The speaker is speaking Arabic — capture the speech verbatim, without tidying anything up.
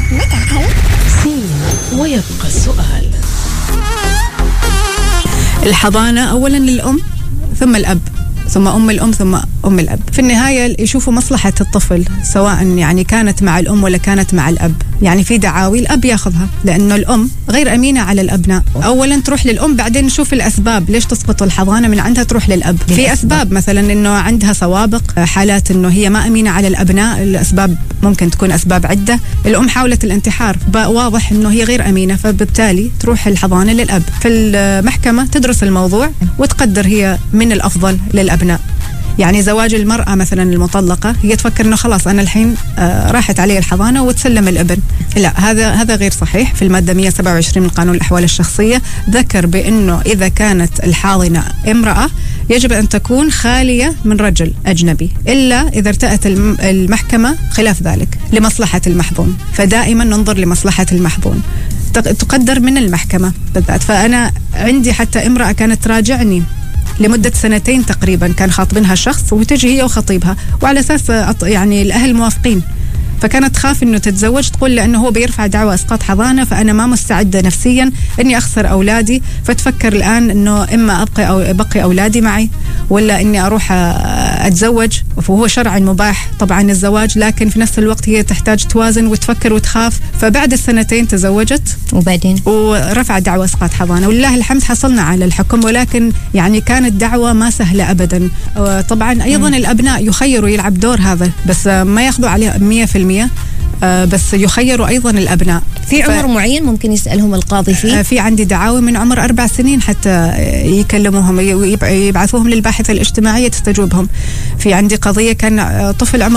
ويبقى السؤال. الحضانة أولا للأم ثم الأب ثم أم الأم ثم أم الأب. في النهاية يشوفوا مصلحة الطفل سواء يعني كانت مع الأم ولا كانت مع الأب. يعني في دعاوي الأب ياخذها لأنه الأم غير أمينة على الأبناء. أولا تروح للأم بعدين نشوف الأسباب ليش تسقط الحضانة من عندها تروح للأب. في أسباب مثلا إنه عندها سوابق حالات إنه هي ما أمينة على الأبناء. الأسباب ممكن تكون أسباب عدة. الأم حاولت الانتحار واضح إنه هي غير أمينة فبالتالي تروح الحضانة للأب. في المحكمة تدرس الموضوع وتقدر هي من الأفضل للأبناء. يعني زواج المرأة مثلا المطلقة هي تفكر إنه خلاص أنا الحين آه راحت علي الحضانة وتسلم الابن. لا هذا هذا غير صحيح. في المادة مئة وسبعة وعشرين من قانون الأحوال الشخصية ذكر بأنه إذا كانت الحاضنة امرأة يجب أن تكون خالية من رجل أجنبي إلا إذا ارتأت المحكمة خلاف ذلك لمصلحة المحظون. فدائما ننظر لمصلحة المحظون تقدر من المحكمة بالذات. فأنا عندي حتى امرأة كانت تراجعني لمدة سنتين تقريبا كان خاطبينها شخص وتجي هي وخطيبها وعلى أساس يعني الأهل موافقين. فكانت تخاف إنه تتزوج تقول لأنه هو بيرفع دعوى إسقاط حضانة فأنا ما مستعدة نفسيا إني أخسر أولادي. فتفكر الآن إنه إما أبقي أو أبقي أولادي معي ولا إني أروح أتزوج. وهو شرعا مباح طبعا الزواج لكن في نفس الوقت هي تحتاج توازن وتفكر وتخاف. فبعد السنتين تزوجت وبعدين ورفع دعوى إسقاط حضانة ولله الحمد حصلنا على الحكم. ولكن يعني كانت دعوة ما سهلة أبدا. طبعا أيضا م. الأبناء يخيروا يلعب دور هذا بس ما ياخذوا عليه مية في المية. آه بس يخيروا أيضا الأبناء. في عمر ف... معين ممكن يسألهم القاضي فيه؟ آه في عندي دعاوى من عمر أربع سنين حتى يكلموهم يبعثوهم للباحثة الاجتماعية تستجوبهم. في عندي قضية كان طفل عمره